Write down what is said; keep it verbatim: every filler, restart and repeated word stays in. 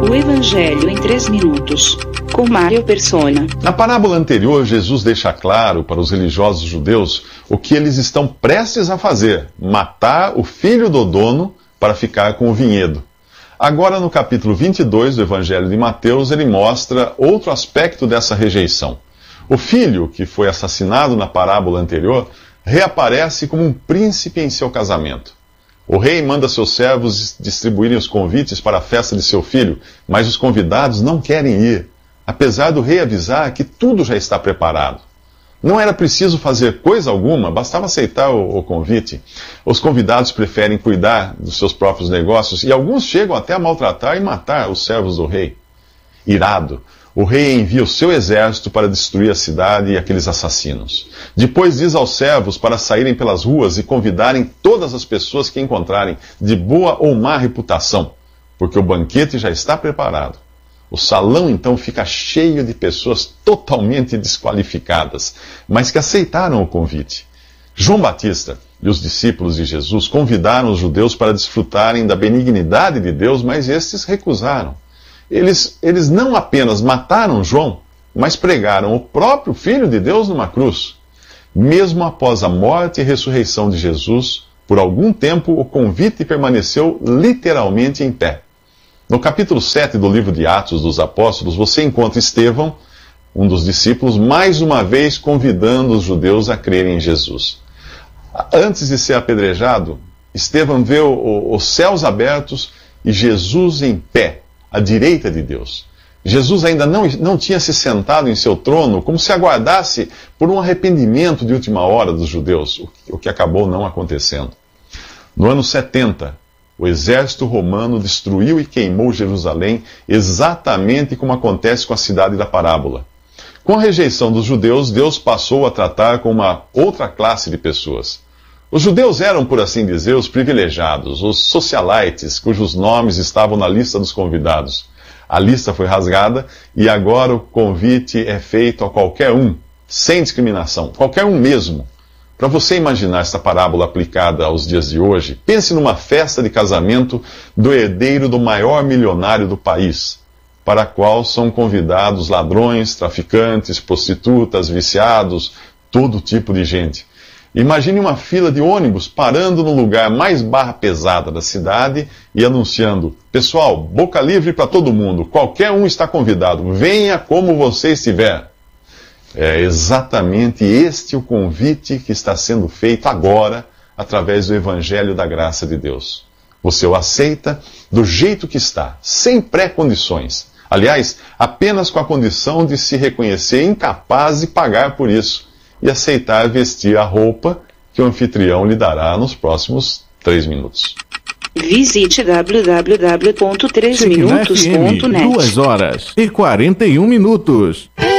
O Evangelho em três minutos, com Mário Persona. Na parábola anterior, Jesus deixa claro para os religiosos judeus o que eles estão prestes a fazer: matar o filho do dono para ficar com o vinhedo. Agora, no capítulo vinte e dois do Evangelho de Mateus, ele mostra outro aspecto dessa rejeição. O filho, que foi assassinado na parábola anterior, reaparece como um príncipe em seu casamento. O rei manda seus servos distribuírem os convites para a festa de seu filho, mas os convidados não querem ir, apesar do rei avisar que tudo já está preparado. Não era preciso fazer coisa alguma, bastava aceitar o, o convite. Os convidados preferem cuidar dos seus próprios negócios e alguns chegam até a maltratar e matar os servos do rei. Irado, o rei envia o seu exército para destruir a cidade e aqueles assassinos. Depois diz aos servos para saírem pelas ruas e convidarem todas as pessoas que encontrarem, de boa ou má reputação, porque o banquete já está preparado. O salão então fica cheio de pessoas totalmente desqualificadas, mas que aceitaram o convite. João Batista e os discípulos de Jesus convidaram os judeus para desfrutarem da benignidade de Deus, mas estes recusaram. Eles, eles não apenas mataram João, mas pregaram o próprio Filho de Deus numa cruz. Mesmo após a morte e ressurreição de Jesus, por algum tempo o convite permaneceu literalmente em pé. No capítulo sete do livro de Atos dos Apóstolos, você encontra Estevão, um dos discípulos, mais uma vez convidando os judeus a crerem em Jesus. Antes de ser apedrejado, Estevão vê o, o, os céus abertos e Jesus em pé, à direita de Deus. Jesus ainda não, não tinha se sentado em seu trono, como se aguardasse por um arrependimento de última hora dos judeus, o, o que acabou não acontecendo. No ano setenta, o exército romano destruiu e queimou Jerusalém, exatamente como acontece com a cidade da parábola. Com a rejeição dos judeus, Deus passou a tratar com uma outra classe de pessoas. Os judeus eram, por assim dizer, os privilegiados, os socialites, cujos nomes estavam na lista dos convidados. A lista foi rasgada e agora o convite é feito a qualquer um, sem discriminação, qualquer um mesmo. Para você imaginar esta parábola aplicada aos dias de hoje, pense numa festa de casamento do herdeiro do maior milionário do país, para a qual são convidados ladrões, traficantes, prostitutas, viciados, todo tipo de gente. Imagine uma fila de ônibus parando no lugar mais barra pesada da cidade e anunciando: pessoal, boca livre para todo mundo, qualquer um está convidado, venha como você estiver. É exatamente este o convite que está sendo feito agora através do Evangelho da Graça de Deus. Você o aceita do jeito que está, sem pré-condições. Aliás, apenas com a condição de se reconhecer incapaz de pagar por isso e aceitar vestir a roupa que o anfitrião lhe dará nos próximos três minutos. Visite w w w ponto três minutos ponto net. duas horas e quarenta e um minutos.